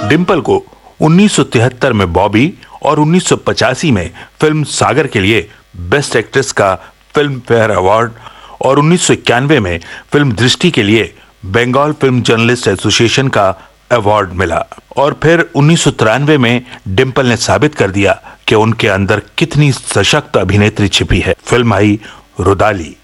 डिंपल को 1973 में बॉबी और 1985 में फिल्म सागर के लिए बेस्ट एक्ट्रेस का फिल्म फेयर अवार्ड और 1991 में फिल्म दृष्टि के लिए बंगाल फिल्म जर्नलिस्ट एसोसिएशन का अवार्ड मिला। और फिर 1993 में डिंपल ने साबित कर दिया कि उनके अंदर कितनी सशक्त अभिनेत्री छिपी है। फिल्म आई रुदाली।